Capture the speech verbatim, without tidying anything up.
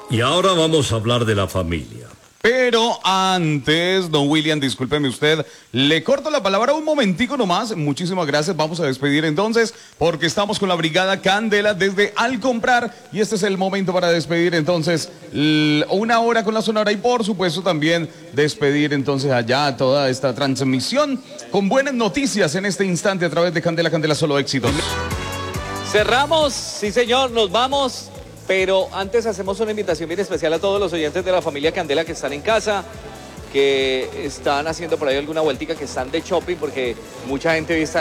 Y ahora vamos a hablar de la familia. Pero antes, don William, discúlpeme usted, le corto la palabra un momentico nomás. Muchísimas gracias, vamos a despedir entonces, porque estamos con la Brigada Candela desde Al Comprar, y este es el momento para despedir entonces una hora con la Sonora, y por supuesto también despedir entonces allá toda esta transmisión con buenas noticias en este instante a través de Candela, Candela Solo Éxitos. Cerramos, sí señor, nos vamos. Pero antes hacemos una invitación bien especial a todos los oyentes de la familia Candela que están en casa, que están haciendo por ahí alguna vueltica, que están de shopping, porque mucha gente está